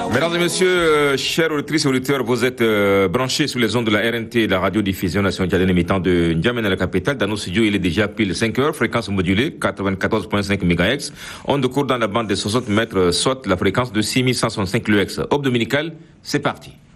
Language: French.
Mesdames et messieurs, chers auditrices et auditeurs, vous êtes branchés sur les ondes de la RNT, la radiodiffusion nationale tchadienne émettant de N'Djamena, la capitale. Dans nos studios, il est déjà pile 5 heures, fréquence modulée, 94.5 MHz. Onde court dans la bande de 60 mètres, soit la fréquence de 6165 l'UX. Aube dominicale, c'est parti.